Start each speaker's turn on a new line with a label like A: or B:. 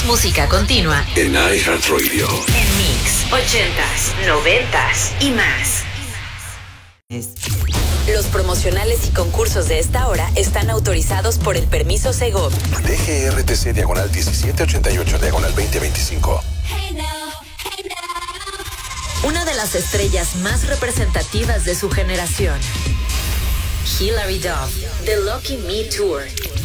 A: más música continua
B: en iHeartRadio.
A: En Mix, 80s, 90s y más. Los promocionales y concursos de esta hora están autorizados por el permiso Segov.
B: DGRTC /1788/2025.
A: Una de las estrellas más representativas de su generación. Hilary Duff, The Lucky Me Tour.